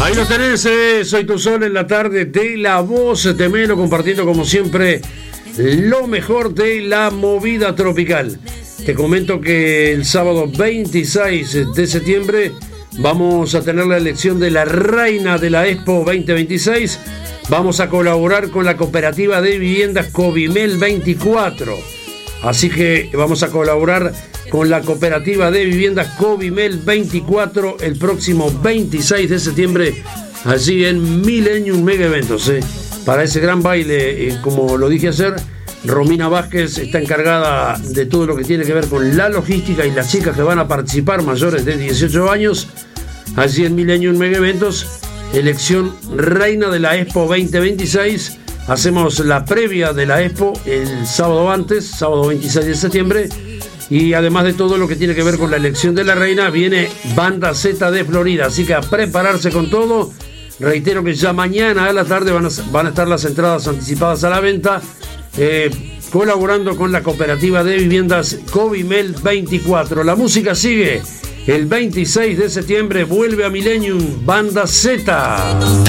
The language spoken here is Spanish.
Ahí lo tenés, Soy tu sol en la tarde de La Voz de Melo, compartiendo como siempre lo mejor de la movida tropical. Te comento que el sábado 26 de septiembre vamos a tener la elección de la reina de la Expo 2026. Vamos a colaborar con la cooperativa de viviendas Covimel 24. Así que vamos a colaborar con la cooperativa de viviendas Covimel 24 el próximo 26 de septiembre, allí en Millennium Mega Eventos. Para ese gran baile, como lo dije ayer, Romina Vázquez está encargada de todo lo que tiene que ver con la logística y las chicas que van a participar mayores de 18 años, allí en Millennium Mega Eventos, elección reina de la Expo 2026. Hacemos la previa de la Expo el sábado antes, sábado 26 de septiembre. Y además de todo lo que tiene que ver con la elección de la reina, viene Banda Z de Florida. Así que a prepararse con todo. Reitero que ya mañana a la tarde van a estar las entradas anticipadas a la venta, colaborando con la cooperativa de viviendas Covimel 24. La música sigue. El 26 de septiembre vuelve a Millennium Banda Z.